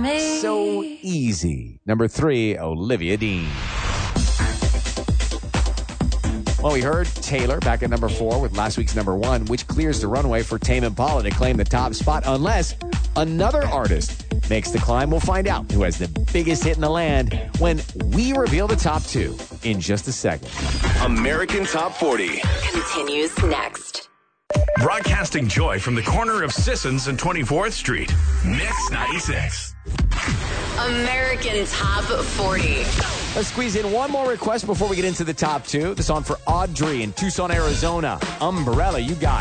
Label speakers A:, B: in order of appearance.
A: me.
B: So easy. Number 3, Olivia Dean. Well, we heard Taylor back at number 4 with last week's number 1, which clears the runway for Tame Impala to claim the top spot unless another artist makes the climb. We'll find out who has the biggest hit in the land when we reveal the top 2 in just a second.
C: American Top 40
D: continues next.
C: Broadcasting joy from the corner of Sissons and 24th Street. Mix 96.
D: American Top 40.
B: Let's squeeze in one more request before we get into the top 2. The song for Audrey in Tucson, Arizona. Umbrella, you got it.